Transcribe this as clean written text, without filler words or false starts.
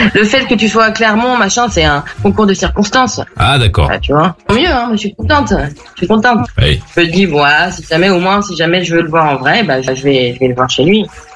Le fait que tu sois à Clermont, machin, c'est un concours de circonstances. Ah, d'accord. Bah, tu vois. Tant mieux, hein, je suis contente. Je suis contente. Oui. Je me dis, voilà, si jamais je veux le voir en vrai, bah, je vais le voir chez lui.